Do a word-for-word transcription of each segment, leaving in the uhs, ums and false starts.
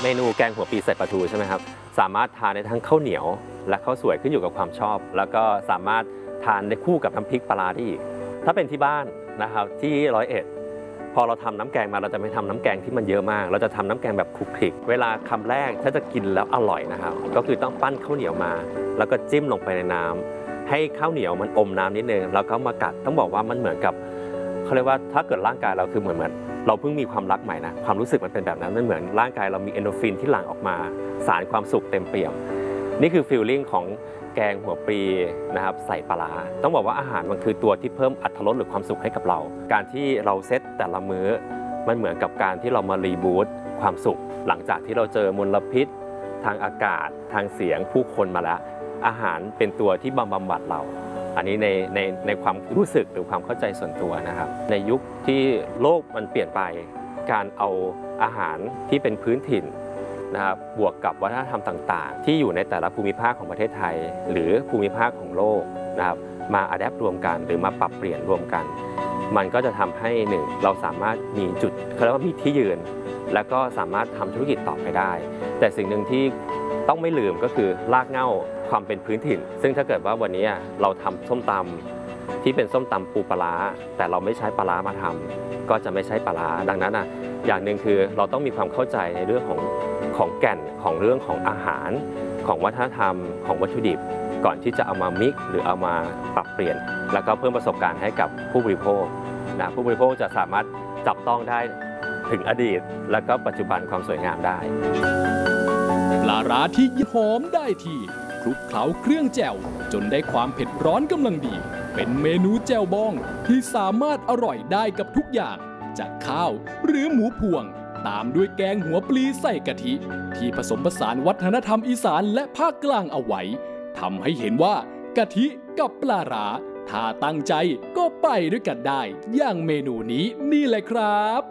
เมนูแกงหัวปีใส่ปลาทูใช่ไหมครับสามารถทานได้ทั้งข้าวเหนียวและข้าวสวยขึ้นอยู่กับความชอบแล้วก็สามารถทานได้คู่กับน้ำพริกปลาได้อีกถ้าเป็นที่บ้านนะครับที่ร้อยเอ็ดพอเราทำน้ำแกงมาเราจะไม่ทำน้ำแกงที่มันเยอะมากเราจะทำน้ำแกงแบบคลุกคลิกเวลาคำแรกถ้าจะกินแล้วอร่อยนะครับก็คือต้องปั้นข้าวเหนียวมาแล้วก็จิ้มลงไปในน้ำให้ข้าวเหนียวมันอมน้ำนิดนึงแล้วก็มากัดต้องบอกว่ามันเหมือนกับเขาเรียกว่าถ้าเกิดร่างกายเราคือเหมือนเหมือนเราเพิ่งมีความรักใหม่นะความรู้สึกมันเป็นแบบนั้นมันเหมือนร่างกายเรามีเอนโดรฟินที่หลั่งออกมาสารความสุขเต็มเปี่ยมนี่คือฟีลลิ่งของแกงหัวปลีนะครับใส่ปลาร้าต้องบอกว่าอาหารมันคือตัวที่เพิ่มอรรถรสหรือความสุขให้กับเราการที่เราเซตแต่ละมื้อมันเหมือนกับการที่เรามารีบูตความสุขหลังจากที่เราเจอมลพิษทางอากาศทางเสียงผู้คนมาแล้วอาหารเป็นตัวที่บำบัดเราอันนี้ในในในความรู้สึกหรือความเข้าใจส่วนตัวนะครับในยุคที่โลกมันเปลี่ยนไปการเอาอาหารที่เป็นพื้นถิ่นนะครับบวกกับวัฒนธรรมต่างๆที่อยู่ในแต่ละภูมิภาคของประเทศไทยหรือภูมิภาคของโลกนะครับมาอัดแอปรวมกันหรือมาปรับเปลี่ยนรวมกันมันก็จะทำให้หนึ่งเราสามารถมีจุดเขาเรียกว่ามีที่ยืนและก็สามารถทำธุรกิจต่อไปได้แต่สิ่งหนึ่งที่ต้องไม่ลืมก็คือรากเหง้าความเป็นพื้นถิ่นซึ่งถ้าเกิดว่าวันนี้เราทำส้มตำที่เป็นส้มตำปูปลาร้าแต่เราไม่ใช้ปลาร้ามาทำก็จะไม่ใช่ปลาร้าดังนั้นอ่ะอย่างหนึ่งคือเราต้องมีความเข้าใจในเรื่องของของแก่นของเรื่องของอาหารของวัฒนธรรมของวัตถุดิบก่อนที่จะเอามามิกหรือเอามาปรับเปลี่ยนแล้วก็เพิ่มประสบการณ์ให้กับผู้บริโภคนะผู้บริโภคจะสามารถจับต้องได้ถึงอดีตและก็ปัจจุบันความสวยงามได้ปลาร้าที่หอมได้ที่คลุกเคล้าเครื่องแจ่วจนได้ความเผ็ดร้อนกำลังดีเป็นเมนูแจ่วบองที่สามารถอร่อยได้กับทุกอย่างจากข้าวหรือหมูพวงตามด้วยแกงหัวปลีใส่กะทิที่ผสมผสานวัฒนธรรมอีสานและภาคกลางเอาไว้ทำให้เห็นว่ากะทิกับปลาร้าถ้าตั้งใจก็ไปด้วยกันได้อย่างเมนูนี้นี่แหละครับ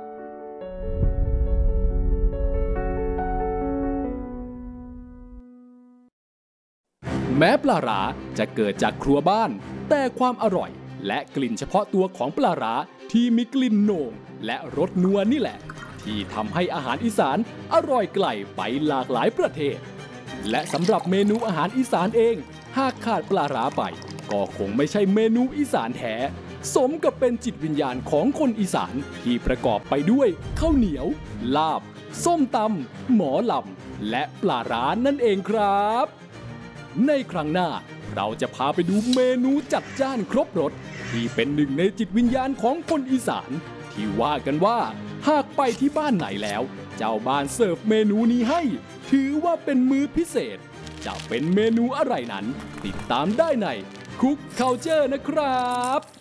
แม้ปลาร้าจะเกิดจากครัวบ้านแต่ความอร่อยและกลิ่นเฉพาะตัวของปลาร้าที่มีกลิ่นโหน่งและรสนัวนี่แหละที่ทำให้อาหารอีสานอร่อยไกลไปหลากหลายประเทศและสำหรับเมนูอาหารอีสานเองหากขาดปลาร้าไปก็คงไม่ใช่เมนูอีสานแท้สมกับเป็นจิตวิญญาณของคนอีสานที่ประกอบไปด้วยข้าวเหนียวลาบส้มตำหมอลำและปลาร้านั่นเองครับในครั้งหน้าเราจะพาไปดูเมนูจัดจ้านครบรสที่เป็นหนึ่งในจิตวิญญาณของคนอีสานที่ว่ากันว่าหากไปที่บ้านไหนแล้วเจ้าบ้านเสิร์ฟเมนูนี้ให้ถือว่าเป็นมื้อพิเศษจะเป็นเมนูอะไรนั้นติดตามได้ใน Cook Culture นะครับ